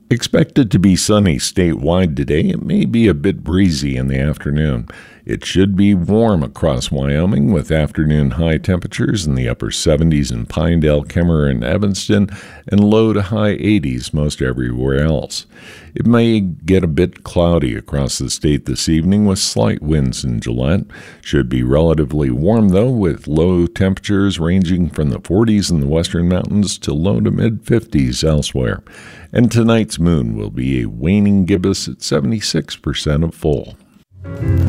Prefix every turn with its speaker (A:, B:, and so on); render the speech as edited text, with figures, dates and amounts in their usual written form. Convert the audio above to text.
A: Expected to be sunny statewide today. It may be a bit breezy in the afternoon. It should be warm across Wyoming with afternoon high temperatures in the upper 70s in Pinedale, Kemmerer, and Evanston, and low to high 80s most everywhere else. It may get a bit cloudy across the state this evening with slight winds in Gillette. Should be relatively warm, though, with low temperatures ranging from the 40s in the western mountains to low to mid-50s elsewhere. And tonight's moon will be a waning gibbous at 76% of full.